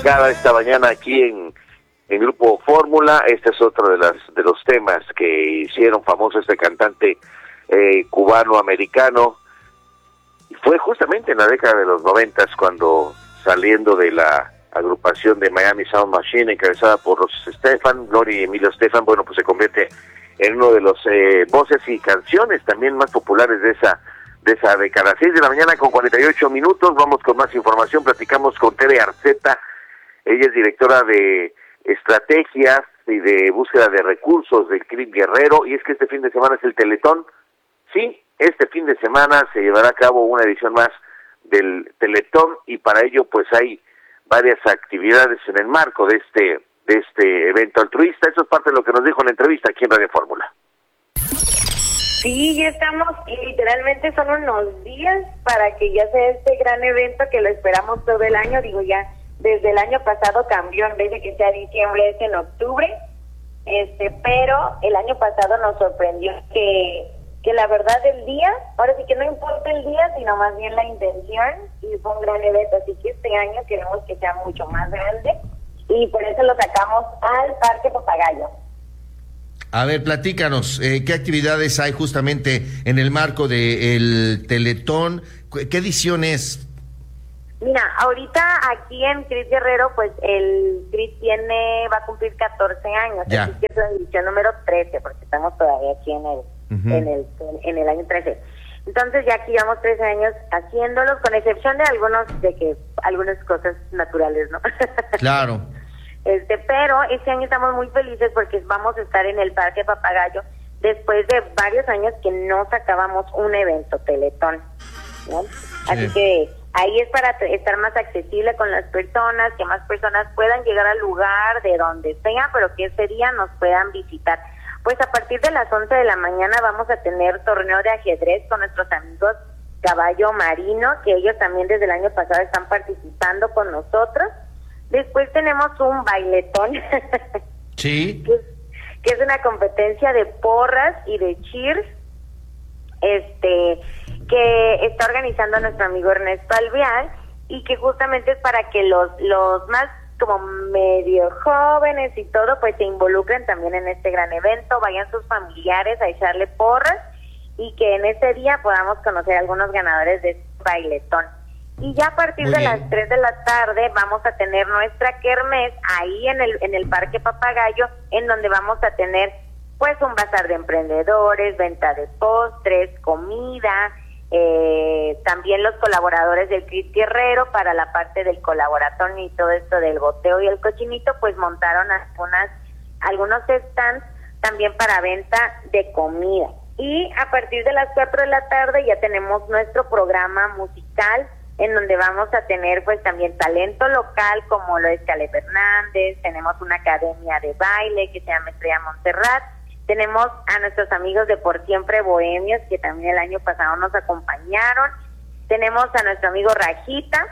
platicada esta mañana aquí en Grupo Fórmula. Este es otro de los temas que hicieron famoso este cantante cubano-americano. Fue justamente en la década de los 90 cuando, saliendo de la agrupación de Miami Sound Machine, encabezada por los Estefan, Gloria y Emilio Estefan, bueno, pues se convierte en uno de los voces y canciones también más populares de esa década. 6 de la mañana con 48 minutos, vamos con más información. Platicamos con Tere Arceta. Ella es directora de estrategias y de búsqueda de recursos del CRIT Guerrero, y es que este fin de semana es el Teletón. Sí, este fin de semana se llevará a cabo una edición más del Teletón, y para ello pues hay varias actividades en el marco de este evento altruista. Eso es parte de lo que nos dijo en la entrevista aquí en Radio Fórmula. Sí, ya estamos, y literalmente son unos días para que ya sea este gran evento que lo esperamos todo el año. Digo, ya desde el año pasado cambió, en vez de que sea diciembre es en octubre, pero el año pasado nos sorprendió que la verdad el día, ahora sí que no importa el día, sino más bien la intención, y fue un gran evento. Así que este año queremos que sea mucho más grande, y por eso lo sacamos al Parque Papagayo. A ver, platícanos, ¿qué actividades hay justamente en el marco del Teletón? ¿Qué edición es? Mira, ahorita aquí en CRIT Guerrero, pues el CRIT va a cumplir 14 años, ya. Así que es la edición número 13, porque estamos todavía aquí en el año 13. Entonces ya aquí llevamos 13 años haciéndolos, con excepción de algunas cosas naturales, ¿no? Claro. Pero este año estamos muy felices porque vamos a estar en el Parque Papagayo después de varios años que no sacábamos un evento Teletón, ¿no? Sí. Así que ahí es para estar más accesible con las personas, que más personas puedan llegar al lugar de donde sea, pero que ese día nos puedan visitar. Pues a partir de las 11 de la mañana vamos a tener torneo de ajedrez con nuestros amigos Caballo Marino, que ellos también desde el año pasado están participando con nosotros. Después tenemos un bailetón, sí, que es una competencia de porras y de cheers, que está organizando nuestro amigo Ernesto Alvear, y que justamente es para que los más como medio jóvenes y todo, pues se involucren también en este gran evento, vayan sus familiares a echarle porras, y que en ese día podamos conocer a algunos ganadores de este bailetón. Y ya a partir de las 3 de la tarde vamos a tener nuestra kermés ahí en el Parque Papagayo, en donde vamos a tener pues un bazar de emprendedores, venta de postres, comida, también los colaboradores del CRIT Guerrero para la parte del colaboratón y todo esto del boteo y el cochinito, pues montaron algunos stands también para venta de comida. Y a partir de las 4 de la tarde ya tenemos nuestro programa musical, en donde vamos a tener pues también talento local como lo es Caleb Hernández, tenemos una academia de baile que se llama Estrella Montserrat, tenemos a nuestros amigos de Por Siempre Bohemios, que también el año pasado nos acompañaron, tenemos a nuestro amigo Rajita,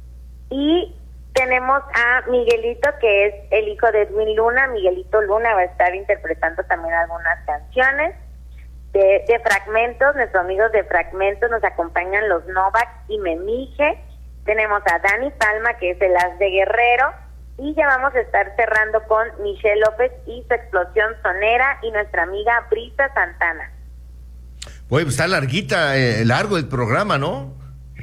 y tenemos a Miguelito, que es el hijo de Edwin Luna. Miguelito Luna va a estar interpretando también algunas canciones de Fragmentos. Nuestros amigos de Fragmentos nos acompañan los Novak y Memije. Tenemos a Dani Palma, que es el as de Guerrero, y ya vamos a estar cerrando con Michelle López y su explosión sonera, y nuestra amiga Brisa Santana. Pues está largo el programa, ¿no?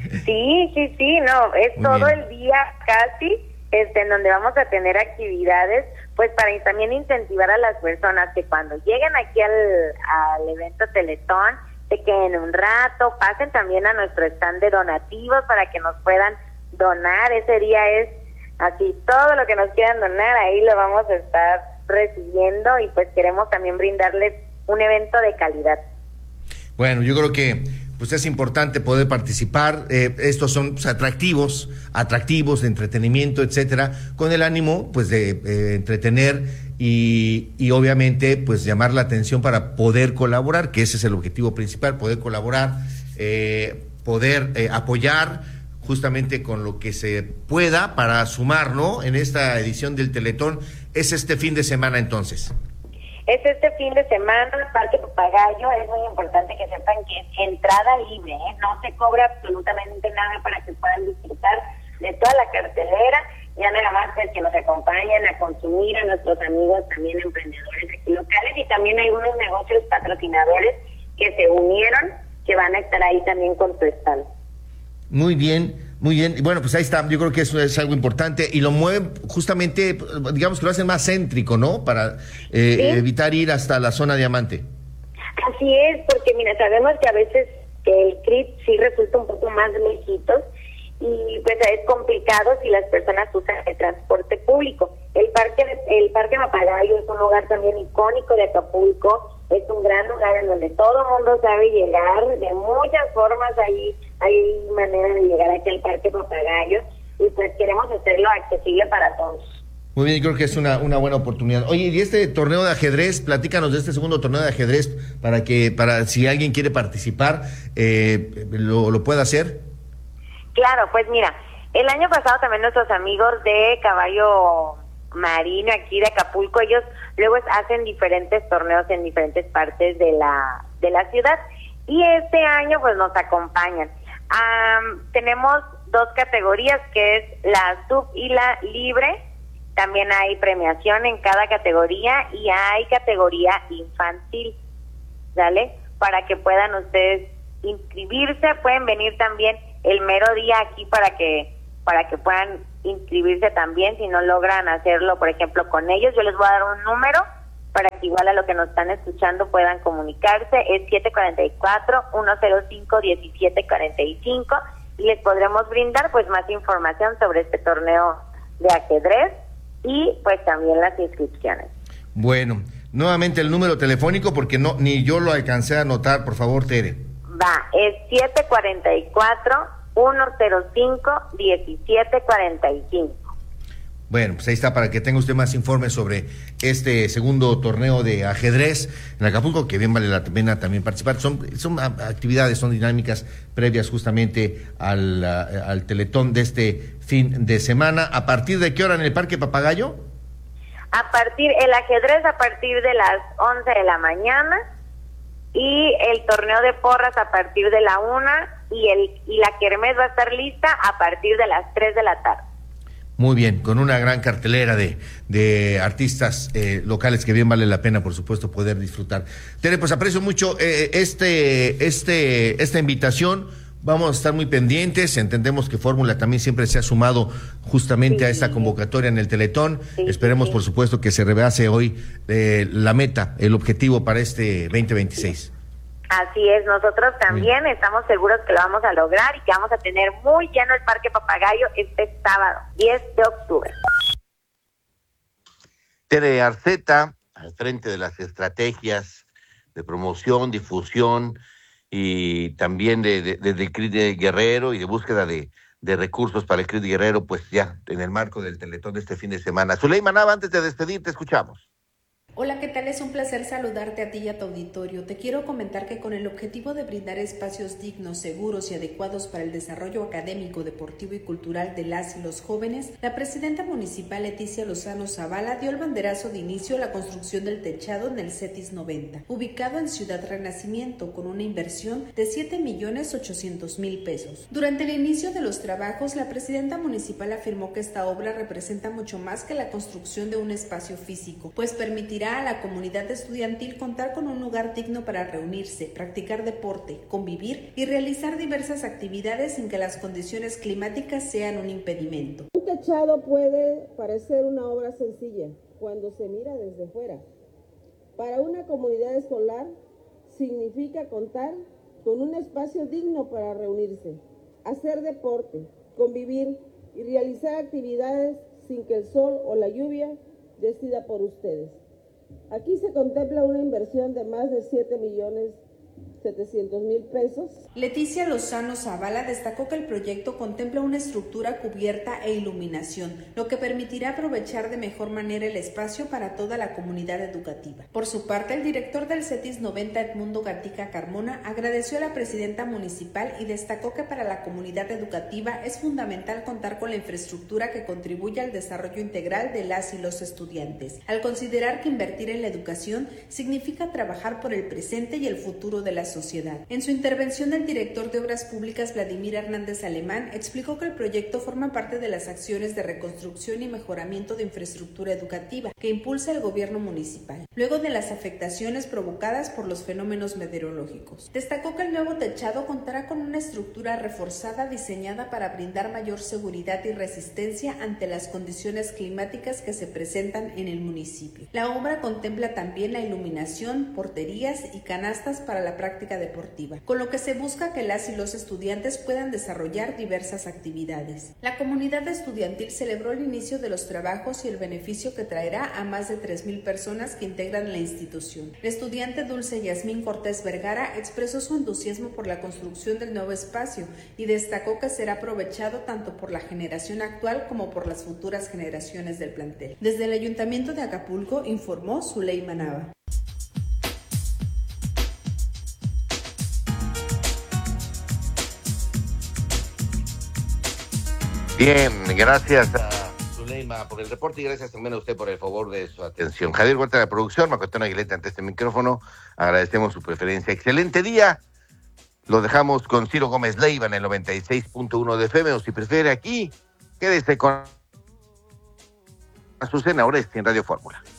Sí, no, es muy todo bien. El día casi, en donde vamos a tener actividades, pues para también incentivar a las personas que cuando lleguen aquí al evento Teletón, se queden un rato, pasen también a nuestro stand de donativos para que nos puedan donar. Ese día es así, todo lo que nos quieran donar, ahí lo vamos a estar recibiendo, y pues queremos también brindarles un evento de calidad. Bueno, yo creo que pues es importante poder participar. Estos son pues, atractivos de entretenimiento, etcétera, con el ánimo pues de entretener y obviamente pues llamar la atención para poder colaborar, que ese es el objetivo principal, poder colaborar, poder apoyar justamente con lo que se pueda para sumar, ¿no? En esta edición del Teletón. Es este fin de semana entonces. Es este fin de semana, el Parque Papagayo. Es muy importante que sepan que es entrada libre, no se cobra absolutamente nada para que puedan disfrutar de toda la cartelera. ya nada más pues que nos acompañen a consumir, a nuestros amigos también emprendedores aquí locales, y también hay unos negocios patrocinadores que se unieron, que van a estar ahí también con su stand. Muy bien, muy bien. Y bueno, pues ahí está. Yo creo que eso es algo importante y lo mueven justamente, digamos que lo hacen más céntrico, ¿no? Para ¿Sí? evitar ir hasta la zona diamante. Así es, porque mira, sabemos que a veces que el CRIT sí resulta un poco más lejitos y pues es complicado si las personas usan el transporte público. El Parque Papagayo es un lugar también icónico de Acapulco, es un gran lugar en donde todo el mundo sabe llegar, de muchas formas hay manera de llegar aquí al Parque Papagayo y pues queremos hacerlo accesible para todos. Muy bien, creo que es una buena oportunidad. Oye, y este torneo de ajedrez, platícanos de este segundo torneo de ajedrez para si alguien quiere participar, lo pueda hacer. Claro, pues mira, el año pasado también nuestros amigos de Caballo Marino aquí de Acapulco, ellos luego hacen diferentes torneos en diferentes partes de la ciudad y este año pues nos acompañan. Tenemos 2 categorías que es la sub y la libre. También hay premiación en cada categoría y hay categoría infantil, ¿vale? Para que puedan ustedes inscribirse, pueden venir también el mero día aquí para que puedan inscribirse también si no logran hacerlo, por ejemplo, con ellos. Yo les voy a dar un número para que igual a lo que nos están escuchando puedan comunicarse. Es 744-105-1745 y les podremos brindar pues más información sobre este torneo de ajedrez y pues también las inscripciones. Bueno, nuevamente el número telefónico porque ni yo lo alcancé a anotar, por favor, Tere. Es 744-105-1745. Bueno, pues ahí está para que tenga usted más informes sobre este segundo torneo de ajedrez en Acapulco, que bien vale la pena también participar. Son actividades, son dinámicas previas justamente al Teletón de este fin de semana. ¿A partir de qué hora en el Parque Papagayo? El ajedrez a partir de las 11 de la mañana y el torneo de porras a partir de la 1 y la kermés va a estar lista a partir de las 3 de la tarde. Muy bien, con una gran cartelera de artistas locales que bien vale la pena, por supuesto, poder disfrutar. Tere, pues aprecio mucho esta invitación. Vamos a estar muy pendientes. Entendemos que Fórmula también siempre se ha sumado justamente a esta convocatoria en el Teletón. Esperemos, por supuesto, que se rebase hoy la meta, el objetivo para este 2026. Así es, nosotros también estamos seguros que lo vamos a lograr y que vamos a tener muy lleno el Parque Papagayo este sábado, 10 de octubre. Tere Arceta, al frente de las estrategias de promoción, difusión y también del CRIT de Guerrero y de búsqueda de recursos para el CRIT de Guerrero, pues ya en el marco del Teletón de este fin de semana. Zuleima Nava, antes de despedir, te escuchamos. Hola, ¿qué tal? Es un placer saludarte a ti y a tu auditorio. Te quiero comentar que con el objetivo de brindar espacios dignos, seguros y adecuados para el desarrollo académico, deportivo y cultural de las y los jóvenes, la presidenta municipal Leticia Lozano Zavala dio el banderazo de inicio a la construcción del techado en el CETIS 90, ubicado en Ciudad Renacimiento, con una inversión de 7,800,000 pesos. Durante el inicio de los trabajos, la presidenta municipal afirmó que esta obra representa mucho más que la construcción de un espacio físico, pues permitirá a la comunidad estudiantil contar con un lugar digno para reunirse, practicar deporte, convivir y realizar diversas actividades sin que las condiciones climáticas sean un impedimento. Un techado puede parecer una obra sencilla cuando se mira desde fuera. Para una comunidad escolar significa contar con un espacio digno para reunirse, hacer deporte, convivir y realizar actividades sin que el sol o la lluvia decida por ustedes. Aquí se contempla una inversión de más de 7,700,000 pesos. Leticia Lozano Zavala destacó que el proyecto contempla una estructura cubierta e iluminación, lo que permitirá aprovechar de mejor manera el espacio para toda la comunidad educativa. Por su parte, el director del CETIS 90, Edmundo Gatica Carmona, agradeció a la presidenta municipal y destacó que para la comunidad educativa es fundamental contar con la infraestructura que contribuya al desarrollo integral de las y los estudiantes, al considerar que invertir en la educación significa trabajar por el presente y el futuro de la sociedad. sociedad. En su intervención, el director de Obras Públicas, Vladimir Hernández Alemán, explicó que el proyecto forma parte de las acciones de reconstrucción y mejoramiento de infraestructura educativa que impulsa el gobierno municipal, luego de las afectaciones provocadas por los fenómenos meteorológicos. Destacó que el nuevo techado contará con una estructura reforzada diseñada para brindar mayor seguridad y resistencia ante las condiciones climáticas que se presentan en el municipio. La obra contempla también la iluminación, porterías y canastas para la práctica deportiva, con lo que se busca que las y los estudiantes puedan desarrollar diversas actividades. La comunidad estudiantil celebró el inicio de los trabajos y el beneficio que traerá a más de 3,000 personas que integran la institución. La estudiante Dulce Yasmín Cortés Vergara expresó su entusiasmo por la construcción del nuevo espacio y destacó que será aprovechado tanto por la generación actual como por las futuras generaciones del plantel. Desde el Ayuntamiento de Acapulco informó Zuleima Nava. Bien, gracias a Zuleima por el reporte y gracias también a usted por el favor de su atención. Javier Huerta de la producción, Marco Antonio Aguilera ante este micrófono, agradecemos su preferencia. Excelente día, lo dejamos con Ciro Gómez Leiva en el 96.1 de FM, o si prefiere aquí, quédese con Azucena Oresti en Radio Fórmula.